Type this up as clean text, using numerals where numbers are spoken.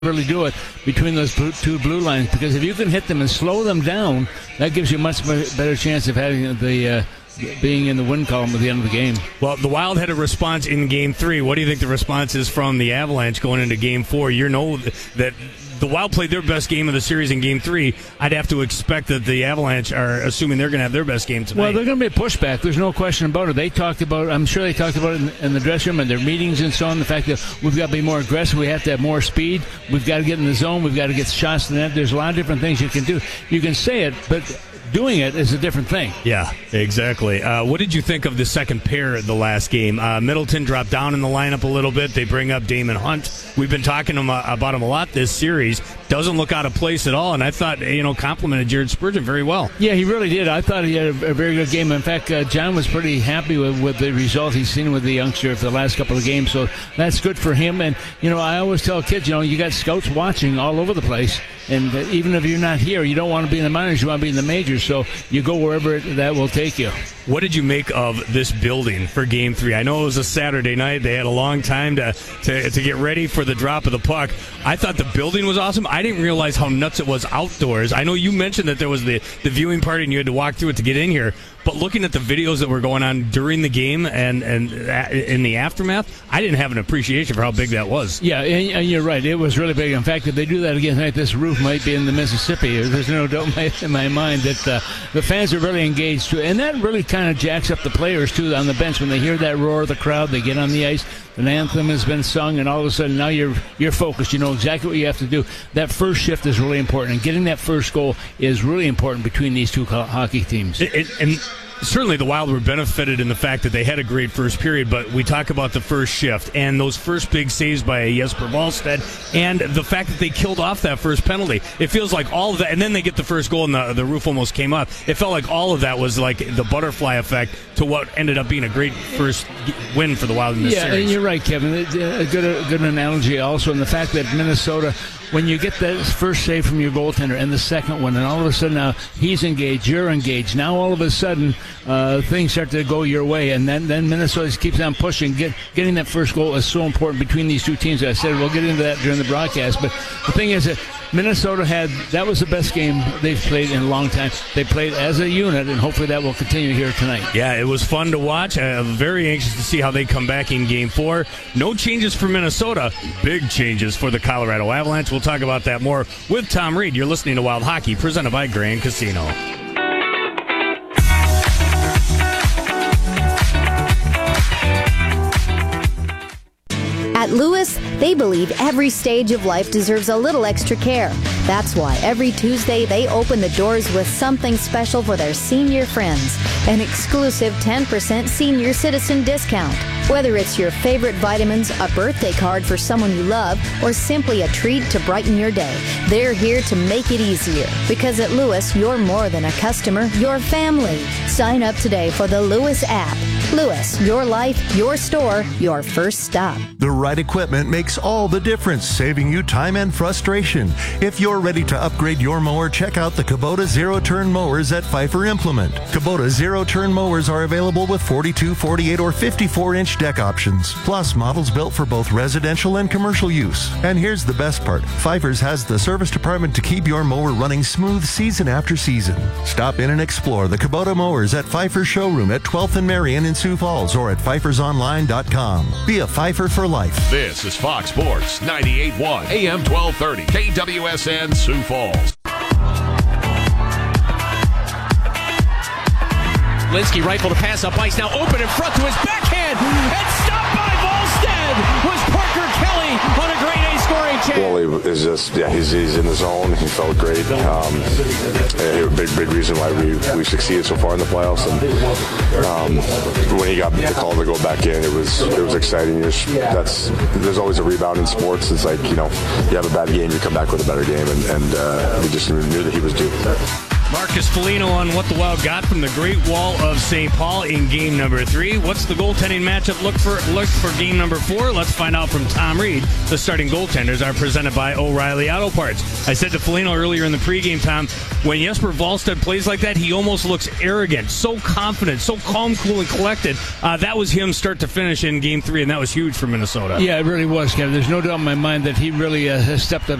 really do it between those two blue lines, because if you can hit them and slow them down, that gives you a much better chance of having the being in the win column at the end of the game. Well, the Wild had a response in Game 3. What do you think the response is from the Avalanche going into Game 4? You know that the Wild played their best game of the series in Game 3. I'd have to expect that the Avalanche are assuming they're going to have their best game tonight. Well, they're going to be a pushback. There's no question about it. I'm sure they talked about it in the dressing room and their meetings and so on, the fact that we've got to be more aggressive. We have to have more speed. We've got to get in the zone. We've got to get shots to the net. There's a lot of different things you can do. You can say it, but doing it is a different thing. Yeah, exactly. What did you think of the second pair of the last game? Middleton dropped down in the lineup a little bit. They bring up Damon Hunt. We've been talking about him a lot this series. Doesn't look out of place at all, and I thought, complimented Jared Spurgeon very well. Yeah, he really did. I thought he had a very good game. In fact, John was pretty happy with the result he's seen with the youngster for the last couple of games, so that's good for him. And, I always tell kids, you got scouts watching all over the place, and even if you're not here, you don't want to be in the minors, you want to be in the majors, so you go wherever that will take you. What did you make of this building for Game 3? I know it was a Saturday night. They had a long time to get ready for the drop of the puck. I thought the building was awesome. I didn't realize how nuts it was outdoors. I know you mentioned that there was the viewing party and you had to walk through it to get in here. But looking at the videos that were going on during the game and in the aftermath, I didn't have an appreciation for how big that was. Yeah, and you're right. It was really big. In fact, if they do that again tonight, this roof might be in the Mississippi. There's no doubt in my mind that the fans are really engaged, too. And that really kind of jacks up the players, too, on the bench. When they hear that roar of the crowd, they get on the ice. An anthem has been sung, and all of a sudden now you're focused. You know exactly what you have to do. That first shift is really important, and getting that first goal is really important between these two hockey teams. And certainly the Wild were benefited in the fact that they had a great first period, but we talk about the first shift and those first big saves by Jesper Wallstedt and the fact that they killed off that first penalty. It feels like all of that, and then they get the first goal and the roof almost came up. It felt like all of that was like the butterfly effect to what ended up being a great first win for the Wild in this series. Yeah, and you're right, Kevin. A good analogy also, and the fact that Minnesota, when you get that first save from your goaltender and the second one, and all of a sudden now he's engaged, you're engaged. Now all of a sudden things start to go your way, and then Minnesota keeps on pushing. Getting that first goal is so important between these two teams. I said we'll get into that during the broadcast, but the thing is that Minnesota that was the best game they've played in a long time. They played as a unit, and hopefully that will continue here tonight. Yeah, it was fun to watch. I'm very anxious to see how they come back in Game 4. No changes for Minnesota, big changes for the Colorado Avalanche. We'll talk about that more with Tom Reed. You're listening to Wild Hockey, presented by Grand Casino. At Lewis, they believe every stage of life deserves a little extra care. That's why every Tuesday they open the doors with something special for their senior friends. An exclusive 10% senior citizen discount. Whether it's your favorite vitamins, a birthday card for someone you love, or simply a treat to brighten your day, they're here to make it easier. Because at Lewis, you're more than a customer, you're family. Sign up today for the Lewis app. Lewis, your life, your store, your first stop. The right equipment makes all the difference, saving you time and frustration. If you're ready to upgrade your mower, check out the Kubota Zero-Turn Mowers at Pfeiffer Implement. Kubota Zero-Turn Mowers are available with 42, 48, or 54-inch deck options, plus models built for both residential and commercial use. And here's the best part. Pfeiffer's has the service department to keep your mower running smooth season after season. Stop in and explore the Kubota Mowers at Pfeiffer's showroom at 12th and Marion in Sioux Falls or at pfeiffersonline.com. Be a Pfeiffer for life. This is Fox Sports 98.1 AM 1230 KWSN Sioux Falls. Linsky rifle to pass up ice, now open in front to his backhand, and stopped by Volstead was Parker Kelly on a grade A scoring chance. Wally is just, he's in the zone. He felt great. A big reason why we succeeded so far in the playoffs. And when he got the call to go back in, it was exciting. There's always a rebound in sports. It's like, you have a bad game, you come back with a better game, and we just knew that he was due. Marcus Foligno on what the Wild got from the Great Wall of St. Paul in game number 3. What's the goaltending matchup look for game number 4? Let's find out from Tom Reed. The starting goaltenders are presented by O'Reilly Auto Parts. I said to Foligno earlier in the pregame, Tom, when Jesper Wallstedt plays like that, he almost looks arrogant, so confident, so calm, cool, and collected. That was him start to finish in game 3, and that was huge for Minnesota. Yeah, it really was, Kevin. There's no doubt in my mind that he really has stepped up